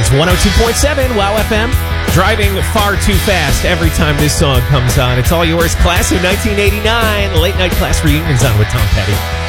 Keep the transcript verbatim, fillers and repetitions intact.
It's one oh two point seven Wow F M. Driving far too fast every time this song comes on. It's all yours. Class of nineteen eighty-nine. Late night class reunions on with Tom Petty.